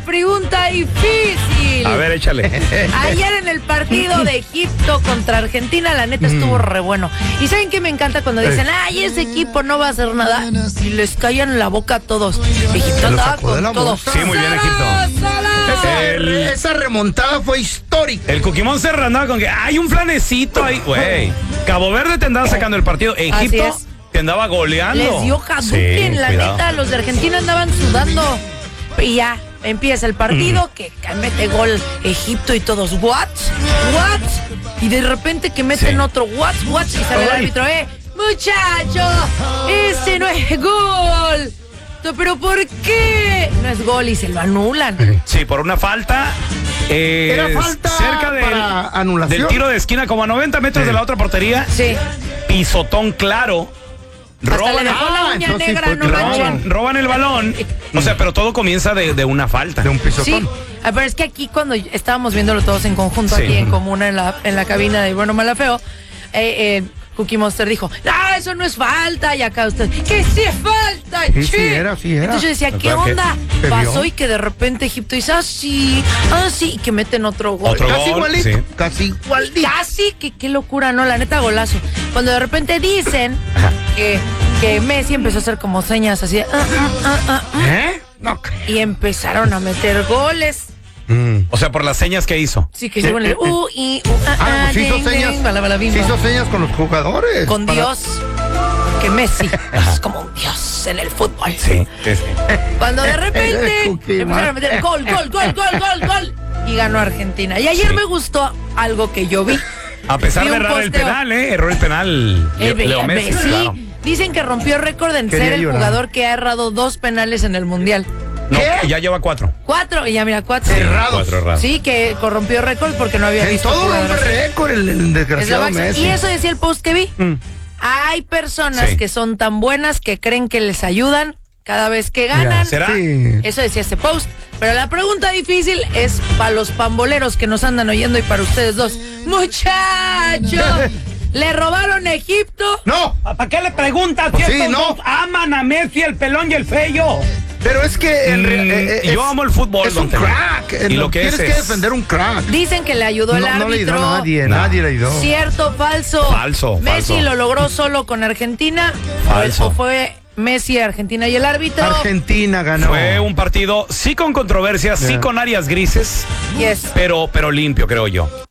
Pregunta difícil. A ver, échale. Ayer en el partido de Egipto contra Argentina, la neta estuvo re bueno. ¿Y saben qué me encanta cuando dicen, ay, ese equipo no va a hacer nada? Y les callan la boca a todos. Egipto andaba con todo. Sí, muy bien, Egipto. Esa remontada fue histórica. El Cookie Monster andaba con que hay un flanecito ahí, güey. Cabo Verde te andaba sacando el partido. Egipto es. te andaba goleando. Les dio Hadouken, la neta. Los de Argentina andaban sudando. Y ya empieza el partido, que mete gol Egipto y todos, ¿what? Y de repente que meten otro, ¿what? Y sale el árbitro, muchacho, ese no es gol. ¿Pero por qué? No es gol y se lo anulan. Sí, por una falta. Era falta cerca para anulación. del tiro de esquina, como a 90 metros de la otra portería. Sí. Pisotón claro. Roban la uña negra, no manchen. Roban el balón. O sea, pero todo comienza de una falta. De un pisotón. Sí, pero es que aquí cuando estábamos viéndolo todos en conjunto, aquí en comuna, en la cabina de Bueno, Mala, Feo, Cookie Monster dijo, no, eso no es falta. Y acá usted, que sí es falta. Sí era. Entonces yo decía, ¿qué onda? Pasó y que de repente Egipto dice, sí, y que meten otro gol. Casi igualito. Sí. Casi igualito. Casi, que qué locura, ¿no? La neta, golazo. Cuando de repente dicen que Messi empezó a hacer como señas así de, No. y empezaron a meter goles. O sea, por las señas que hizo. Sí, que según el pues hizo señas con los jugadores. Con Dios. Porque Messi es como un dios en el fútbol. Sí. Cuando de repente empezaron a meter gol. Y ganó Argentina. Y ayer me gustó algo que yo vi. A pesar de un errar el posteo. penal, erró el penal. Leo Messi, Sí, claro. dicen que rompió récord en Quería ser el llorar. jugador que ha errado 2 penales en el Mundial. No, ¿Qué? ya lleva 4. 4, y ya mira, 4. Errados. 4 errados. Sí, que corrompió récord porque no había En visto todo jugador rompe así. récord el desgraciado Es lo máximo. Messi. Y eso decía el post que vi. Hay personas Sí. que son tan buenas que creen que les ayudan cada vez que ganan. ¿Será? Sí. Eso decía ese post. Pero la pregunta difícil es para los pamboleros que nos andan oyendo y para ustedes dos. Muchachos, ¿le robaron a Egipto? No, ¿Para qué le preguntas si Sí, estos no. dos aman a Messi, el pelón y el feo? pero es que Yo amo el fútbol, es don un Tela. crack. Y lo que tienes es que defender un crack. Dicen que le ayudó el No le ayudó árbitro. a nadie, No. nadie le ayudó. ¿Cierto, falso? Falso, ¿Messi falso. lo logró solo con Argentina? Falso. ¿O fue Messi, Argentina y el árbitro? Argentina ganó. Fue un partido, sí con controversias, sí con áreas grises, Yes. pero limpio, creo yo.